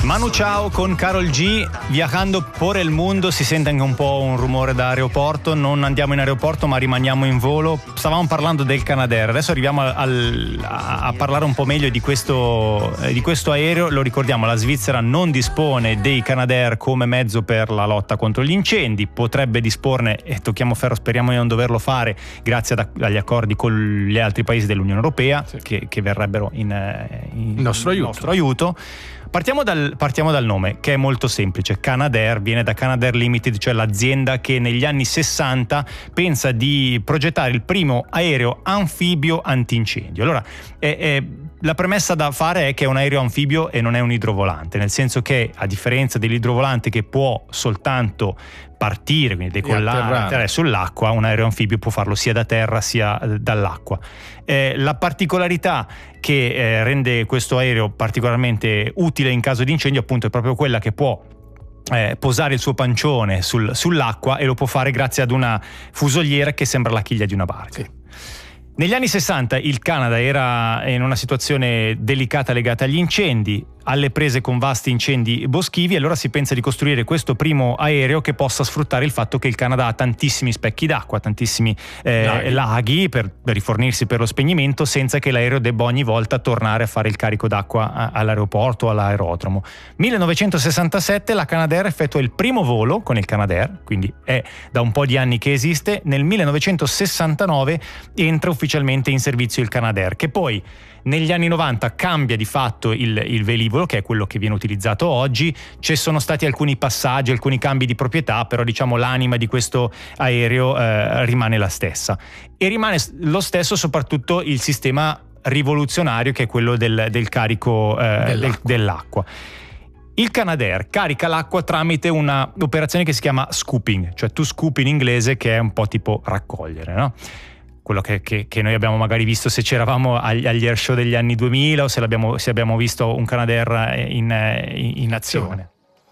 Manu Chao con Karol G. Viajando por el mundo, si sente anche un po' un rumore da aeroporto. Non andiamo in aeroporto ma rimaniamo in volo. Stavamo parlando del Canadair, adesso arriviamo a parlare un po' meglio di questo aereo. Lo ricordiamo, la Svizzera non dispone dei Canadair come mezzo per la lotta contro gli incendi, potrebbe disporne, e tocchiamo ferro, speriamo di non doverlo fare grazie agli accordi con gli altri paesi dell'Unione Europea, sì, che verrebbero in nostro aiuto. Partiamo dal nome, che è molto semplice. Canadair viene da Canadair Limited, cioè l'azienda che negli anni 60 pensa di progettare il primo aereo anfibio antincendio. Allora, la premessa da fare è che è un aereo anfibio e non è un idrovolante, nel senso che, a differenza dell'idrovolante che può soltanto partire, quindi decollare sull'acqua, un aereo anfibio può farlo sia da terra sia dall'acqua. La particolarità che rende questo aereo particolarmente utile in caso di incendio, appunto, è proprio quella che può posare il suo pancione sull'acqua, e lo può fare grazie ad una fusoliera che sembra la chiglia di una barca. Sì. Negli anni 60 il Canada era in una situazione delicata legata agli incendi, alle prese con vasti incendi boschivi, e allora si pensa di costruire questo primo aereo che possa sfruttare il fatto che il Canada ha tantissimi specchi d'acqua, tantissimi laghi per rifornirsi per lo spegnimento, senza che l'aereo debba ogni volta tornare a fare il carico d'acqua all'aeroporto o all'aerodromo. 1967 la Canadair effettua il primo volo con il Canadair, quindi è da un po' di anni che esiste. Nel 1969 entra ufficialmente in servizio il Canadair, che poi negli anni 90 cambia di fatto il velivolo, che è quello che viene utilizzato oggi. Ci sono stati alcuni passaggi, alcuni cambi di proprietà, però diciamo l'anima di questo aereo rimane la stessa, e rimane lo stesso soprattutto il sistema rivoluzionario, che è quello del carico dell'acqua. Il Canadair carica l'acqua tramite una operazione che si chiama scooping, cioè to scoop in inglese, che è un po' tipo raccogliere, no? Quello che noi abbiamo magari visto se c'eravamo agli air show degli anni 2000, o se abbiamo visto un Canadair in azione.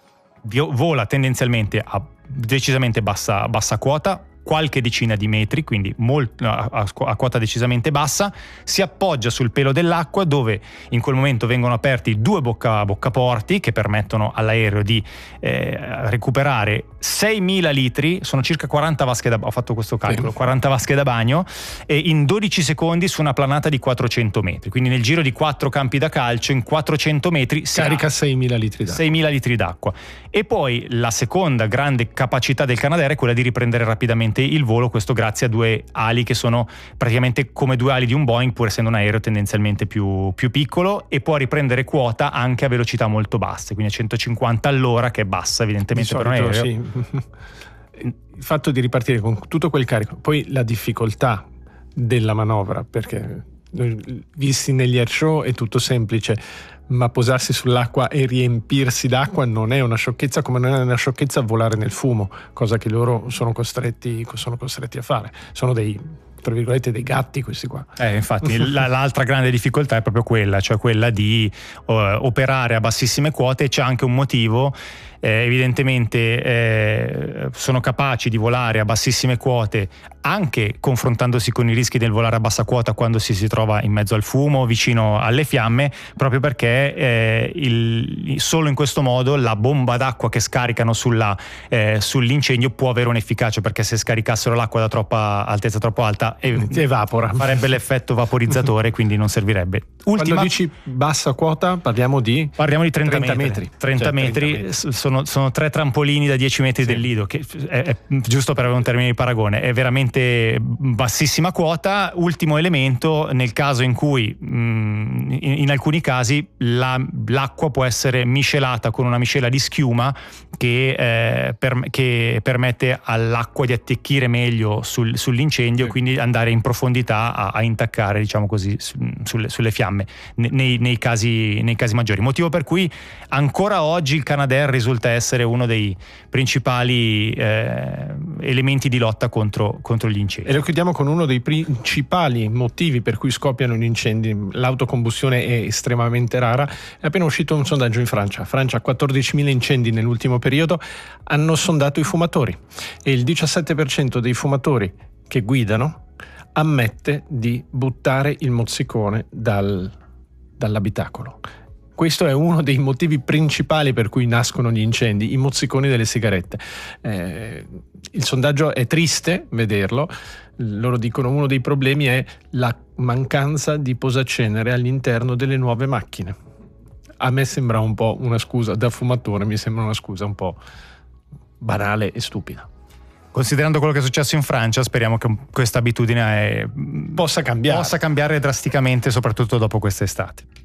Vola tendenzialmente a decisamente bassa quota, qualche decina di metri, quindi a quota decisamente bassa, si appoggia sul pelo dell'acqua, dove in quel momento vengono aperti due boccaporti che permettono all'aereo di recuperare 6.000 litri, sono circa 40 vasche ho fatto questo calcolo, 40 vasche da bagno, in 12 secondi su una planata di 400 metri, quindi nel giro di 4 campi da calcio, in 400 metri si carica 6.000 litri d'acqua. 6.000 litri d'acqua. E poi la seconda grande capacità del Canadair è quella di riprendere rapidamente il volo, questo grazie a due ali che sono praticamente come due ali di un Boeing, pur essendo un aereo tendenzialmente più piccolo, e può riprendere quota anche a velocità molto basse, quindi a 150 all'ora, che è bassa evidentemente per un aereo. Sì. Il fatto di ripartire con tutto quel carico, poi la difficoltà della manovra, perché visti negli air show è tutto semplice, ma posarsi sull'acqua e riempirsi d'acqua non è una sciocchezza, come non è una sciocchezza volare nel fumo, cosa che loro sono costretti a fare. Sono dei, tra virgolette, dei gatti questi qua. Infatti l'altra grande difficoltà è proprio quella, cioè quella di operare a bassissime quote. C'è anche un motivo. Evidentemente sono capaci di volare a bassissime quote anche confrontandosi con i rischi del volare a bassa quota quando si trova in mezzo al fumo, vicino alle fiamme, proprio perché solo in questo modo la bomba d'acqua che scaricano sull'incendio può avere un'efficacia, perché se scaricassero l'acqua da altezza troppo alta evapora, farebbe l'effetto vaporizzatore, quindi non servirebbe. Quando dici bassa quota parliamo di 30 metri. 30 metri. Sono 3 trampolini da 10 metri del lido, che è giusto per avere un termine di paragone, è veramente bassissima quota. Ultimo elemento, nel caso in cui in alcuni casi l'acqua può essere miscelata con una miscela di schiuma che permette all'acqua di attecchire meglio sull'incendio, quindi andare in profondità a intaccare, diciamo così, sulle fiamme nei casi maggiori. Motivo per cui ancora oggi il Canadair risulta essere uno dei principali elementi di lotta contro gli incendi. E lo chiudiamo con uno dei principali motivi per cui scoppiano gli incendi. L'autocombustione è estremamente rara. È appena uscito un sondaggio in Francia. 14.000 incendi nell'ultimo periodo. Hanno sondato i fumatori e il 17% dei fumatori che guidano ammette di buttare il mozzicone dall'abitacolo. questo è uno dei motivi principali per cui nascono gli incendi, i mozziconi delle sigarette. Il sondaggio è triste vederlo. Loro dicono uno dei problemi è la mancanza di posacenere all'interno delle nuove macchine. A me sembra un po' una scusa, da fumatore mi sembra una scusa un po' banale e stupida. Considerando quello che è successo in Francia, speriamo che questa abitudine possa cambiare drasticamente, soprattutto dopo quest'estate.